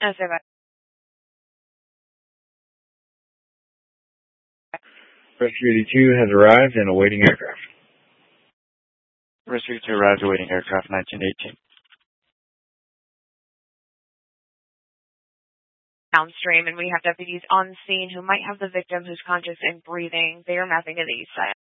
Say that. Rescue 82 has arrived and awaiting aircraft. Rescue 2 arrived awaiting aircraft 1918. Downstream, and we have deputies on scene who might have the victim who's conscious and breathing. They are mapping to the east side.